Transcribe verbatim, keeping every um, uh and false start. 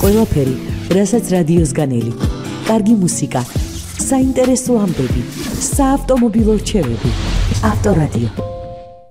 ყველაფერი, რასაც რადიოსგან ელი. კარგი მუსიკა, საინტერესო ამბები, საავტომობილო რჩევები. ავტორადიო.